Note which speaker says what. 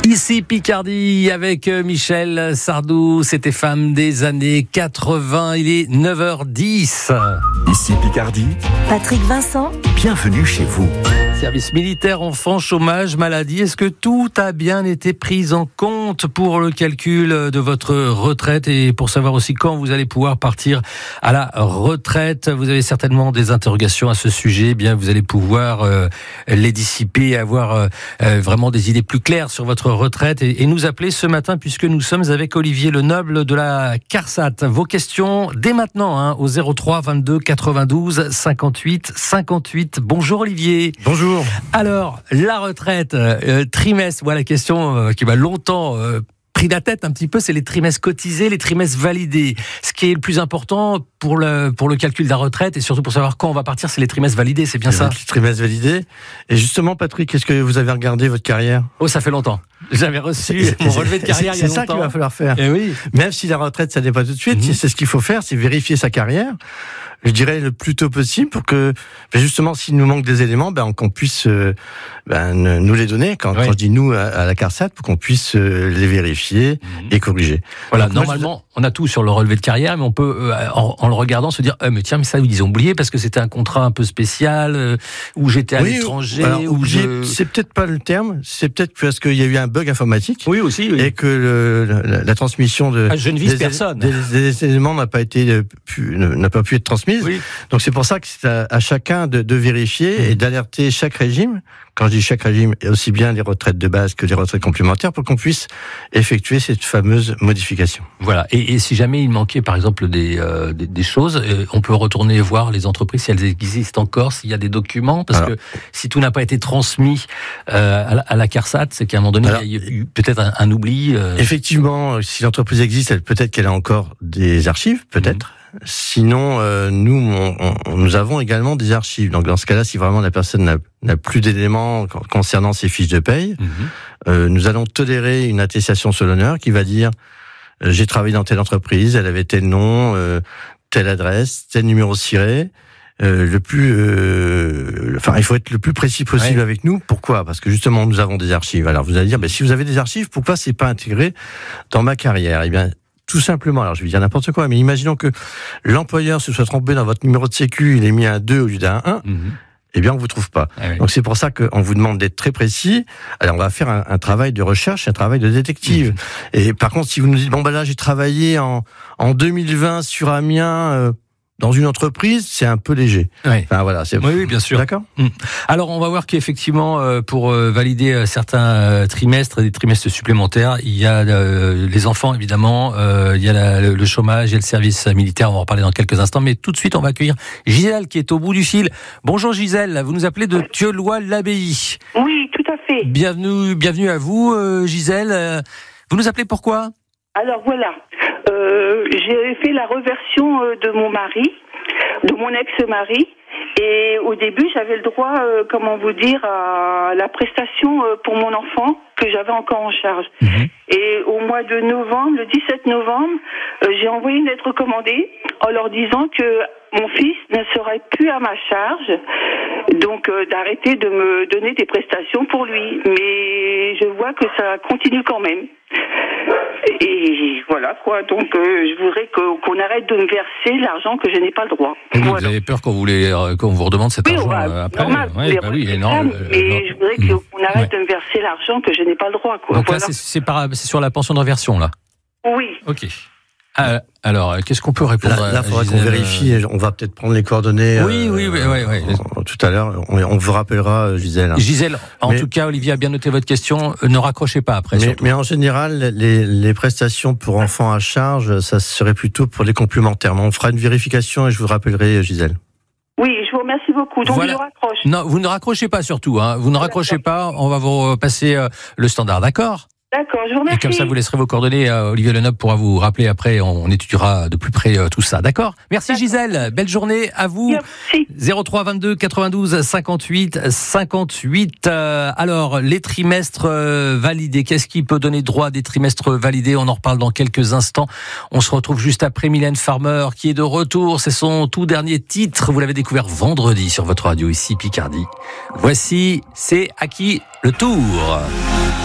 Speaker 1: Ici Picardie avec Michel Sardou, c'était femme des années 80, il est 9h10.
Speaker 2: Ici Picardie,
Speaker 3: Patrick Vincent,
Speaker 2: bienvenue chez vous.
Speaker 1: Service militaire, enfants, chômage, maladie, est-ce que tout a bien été pris en compte pour le calcul de votre retraite et pour savoir aussi quand vous allez pouvoir partir à la retraite? Vous avez certainement des interrogations à ce sujet, bien vous allez pouvoir les dissiper, avoir vraiment des idées plus claires sur votre retraite et nous appeler ce matin puisque nous sommes avec Olivier Lenoble de la CARSAT. Vos questions dès maintenant au 03 22 92 58 58. Bonjour Olivier.
Speaker 4: Bonjour.
Speaker 1: Alors, la retraite, trimestre, voilà la question qui m'a longtemps pris la tête un petit peu, c'est les trimestres cotisés, les trimestres validés. Ce qui est le plus important pour le calcul de la retraite et surtout pour savoir quand on va partir, c'est les trimestres validés, c'est bien ça?
Speaker 4: Les trimestres validés. Et justement, Patrick, est-ce que vous avez regardé votre carrière?
Speaker 1: Oh, ça fait longtemps. J'avais reçu mon relevé de carrière il y a longtemps.
Speaker 4: C'est ça qu'il va falloir faire.
Speaker 1: Et oui.
Speaker 4: Même si la retraite, ça n'est pas tout de suite, c'est ce qu'il faut faire, c'est vérifier sa carrière. Je dirais le plus tôt possible pour que, justement, s'il nous manque des éléments, qu'on puisse nous les donner. Quand je dis nous à la CARSAT, pour qu'on puisse les vérifier et corriger.
Speaker 1: Voilà.
Speaker 4: Donc,
Speaker 1: normalement, on a tout sur le relevé de carrière, mais on peut, en le regardant, se dire, mais ça, ils ont oublié parce que c'était un contrat un peu spécial où j'étais à l'étranger. Alors,
Speaker 4: c'est peut-être pas le terme. C'est peut-être parce qu'il y a eu un bug informatique.
Speaker 1: Oui, aussi. Oui.
Speaker 4: Et que la transmission
Speaker 1: je ne vise personne.
Speaker 4: Des éléments n'a pas pu être transmise. Oui. Donc c'est pour ça que c'est à chacun de vérifier et d'alerter chaque régime. Quand je dis chaque régime, et aussi bien les retraites de base que les retraites complémentaires, pour qu'on puisse effectuer cette fameuse modification.
Speaker 1: Voilà. Et si jamais il manquait, par exemple, des choses, on peut retourner voir les entreprises si elles existent encore, s'il y a des documents, parce que si tout n'a pas été transmis à la CARSAT, c'est qu'à un moment donné, il y a eu peut-être un oubli.
Speaker 4: Effectivement, si l'entreprise existe, peut-être qu'elle a encore des archives, peut-être. Sinon, nous avons également des archives. Donc, dans ce cas-là, si vraiment la personne n'a plus d'éléments concernant ses fiches de paye, nous allons tolérer une attestation sur l'honneur qui va dire j'ai travaillé dans telle entreprise, elle avait tel nom, telle adresse, tel numéro ciré. Il faut être le plus précis possible avec nous. Pourquoi? Parce que justement, nous avons des archives. Alors, vous allez dire, si vous avez des archives, pourquoi c'est pas intégré dans ma carrière? Eh bien, tout simplement, alors je vais dire n'importe quoi, mais imaginons que l'employeur se soit trompé dans votre numéro de sécu, il ait mis un 2 au lieu d'un 1, eh bien on vous trouve pas. Donc c'est pour ça qu'on vous demande d'être très précis. Alors on va faire un travail de recherche, un travail de détective. Et par contre, si vous nous dites, là j'ai travaillé en 2020 sur Amiens, dans une entreprise, c'est un peu léger. Oui,
Speaker 1: oui, bien sûr.
Speaker 4: D'accord.
Speaker 1: Alors, on va voir qu'effectivement, pour valider certains trimestres et des trimestres supplémentaires, il y a les enfants, évidemment, il y a le chômage, il y a le service militaire, on va en reparler dans quelques instants, mais tout de suite, on va accueillir Gisèle qui est au bout du fil. Bonjour Gisèle, vous nous appelez de Thieulois-l'Abbaye.
Speaker 5: Oui, tout à fait.
Speaker 1: Bienvenue à vous, Gisèle. Vous nous appelez pourquoi?
Speaker 5: Alors voilà, j'ai fait la reversion de mon mari, de mon ex-mari, et au début j'avais le droit, à la prestation pour mon enfant que j'avais encore en charge. Et au mois de novembre, le 17 novembre, j'ai envoyé une lettre recommandée en leur disant que mon fils ne serait plus à ma charge, donc d'arrêter de me donner des prestations pour lui. Mais je vois que ça continue quand même. Et voilà quoi, donc je voudrais qu'on arrête de me verser l'argent que je n'ai pas le droit.
Speaker 1: Vous avez peur qu'on vous redemande cet argent après?
Speaker 5: Normal, mais je voudrais qu'on arrête de me verser l'argent que je n'ai pas le droit. Quoi.
Speaker 1: Donc là, c'est sur la pension de réversion, là?
Speaker 5: Oui.
Speaker 1: Ok. Alors, qu'est-ce qu'on peut répondre?
Speaker 4: Là, il faudra qu'on vérifie. On va peut-être prendre les coordonnées.
Speaker 1: Oui.
Speaker 4: Tout à l'heure, on vous rappellera, Gisèle.
Speaker 1: Gisèle, en tout cas, Olivier a bien noté votre question. Ne raccrochez pas après.
Speaker 4: Mais en général, les prestations pour enfants à charge, ça serait plutôt pour les complémentaires. Mais on fera une vérification et je vous rappellerai, Gisèle.
Speaker 5: Oui, je vous remercie beaucoup. Donc je raccroche.
Speaker 1: Non, vous ne raccrochez pas surtout. Vous ne raccrochez pas. On va vous passer le standard, d'accord?
Speaker 5: D'accord, je vous remercie.
Speaker 1: Et comme ça, vous laisserez vos coordonnées. Olivier Lenoble pourra vous rappeler après. On étudiera de plus près tout ça. D'accord? Merci Gisèle. Belle journée à vous.
Speaker 5: Merci.
Speaker 1: 03 22 92 58 58. Alors, les trimestres validés. Qu'est-ce qui peut donner droit à des trimestres validés? On en reparle dans quelques instants. On se retrouve juste après Mylène Farmer qui est de retour. C'est son tout dernier titre. Vous l'avez découvert vendredi sur votre radio ici Picardie. Voici, c'est à qui le tour?